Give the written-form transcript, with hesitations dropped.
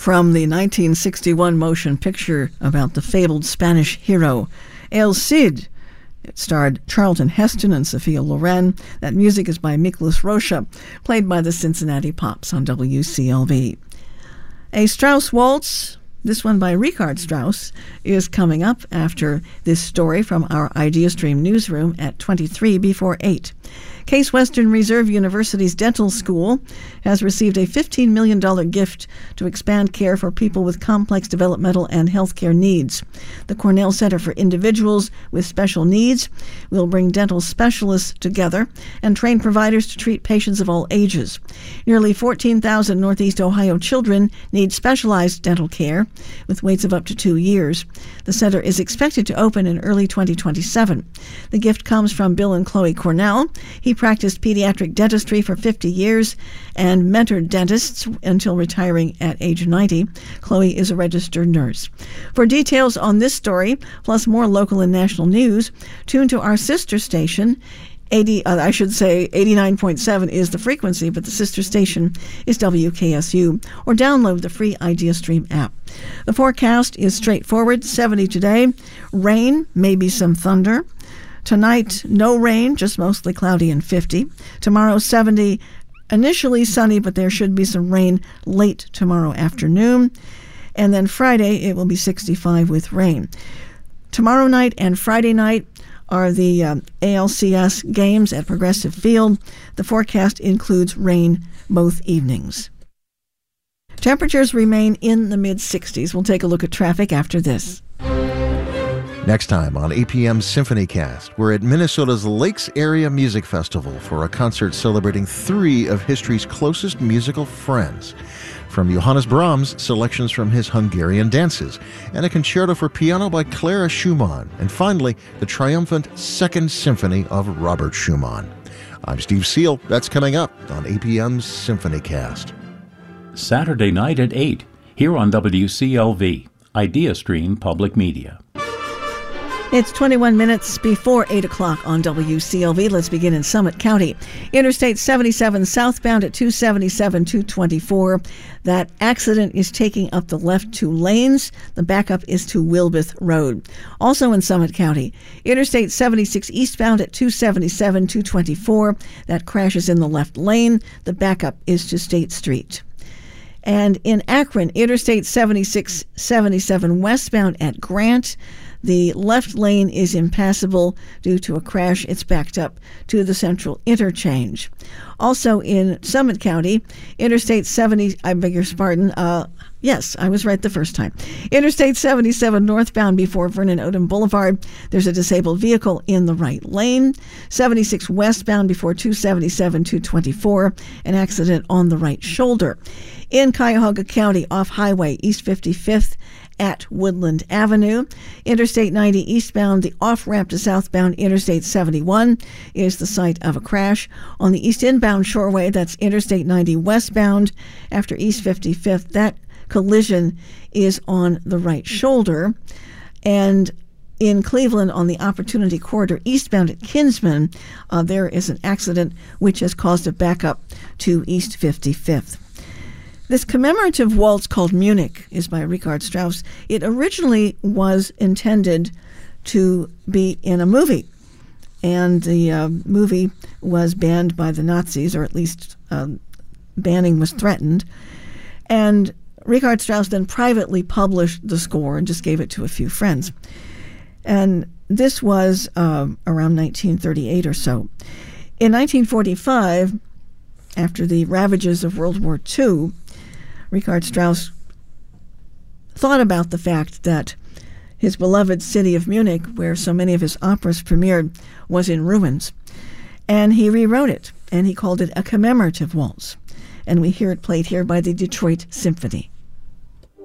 from the 1961 motion picture about the fabled Spanish hero El Cid. It starred Charlton Heston and Sophia Loren. That music is by Miklos Rocha, played by the Cincinnati Pops on WCLV. A Strauss waltz, this one by Richard Strauss, is coming up after this story from our IdeaStream newsroom at 23 before 8. Case Western Reserve University's dental school has received a $15 million gift to expand care for people with complex developmental and healthcare needs. The Cornell Center for Individuals with Special Needs will bring dental specialists together and train providers to treat patients of all ages. Nearly 14,000 Northeast Ohio children need specialized dental care with waits of up to 2 years. The center is expected to open in early 2027. The gift comes from Bill and Chloe Cornell. He practiced pediatric dentistry for 50 years and mentored dentists until retiring at age 90. Chloe is a registered nurse. For details on this story, plus more local and national news, tune to our sister station. 89.7 is the frequency, but the sister station is WKSU, or download the free IdeaStream app. The forecast is straightforward: 70 today, rain, maybe some thunder. Tonight, no rain, just mostly cloudy and 50. Tomorrow, 70, initially sunny, but there should be some rain late tomorrow afternoon. And then Friday, it will be 65 with rain. Tomorrow night and Friday night are the ALCS games at Progressive Field. The forecast includes rain both evenings. Temperatures remain in the mid-60s. We'll take a look at traffic after this. Next time on APM's SymphonyCast, we're at Minnesota's Lakes Area Music Festival for a concert celebrating 3 of history's closest musical friends. From Johannes Brahms, selections from his Hungarian dances, and a concerto for piano by Clara Schumann, and finally, the triumphant Second Symphony of Robert Schumann. I'm Steve Seal. That's coming up on APM's SymphonyCast. Saturday night at 8, here on WCLV, IdeaStream Public Media. It's 21 minutes before 8 o'clock on WCLV. Let's begin in Summit County. Interstate 77 southbound at 277-224. That accident is taking up the left 2 lanes. The backup is to Wilbeth Road. Also in Summit County, Interstate 76 eastbound at 277-224. That crashes in the left lane. The backup is to State Street. And in Akron, Interstate 76-77 westbound at Grant. The left lane is impassable due to a crash. It's backed up to the central interchange. Also in Summit County, Interstate 70, yes, I was right the first time. Interstate 77 northbound before Vernon Odom Boulevard. There's a disabled vehicle in the right lane. 76 westbound before 277-224, an accident on the right shoulder. In Cuyahoga County, off Highway East 55th, at Woodland Avenue. Interstate 90 eastbound, the off-ramp to southbound Interstate 71 is the site of a crash. On the east inbound shoreway, that's Interstate 90 westbound after East 55th. That collision is on the right shoulder. And in Cleveland, on the Opportunity Corridor eastbound at Kinsman, there is an accident which has caused a backup to East 55th. This commemorative waltz called Munich is by Richard Strauss. It originally was intended to be in a movie, and the movie was banned by the Nazis, or at least banning was threatened. And Richard Strauss then privately published the score and just gave it to a few friends. And this was around 1938 or so. In 1945, after the ravages of World War II, Richard Strauss thought about the fact that his beloved city of Munich, where so many of his operas premiered, was in ruins. And he rewrote it, and he called it a commemorative waltz. And we hear it played here by the Detroit Symphony.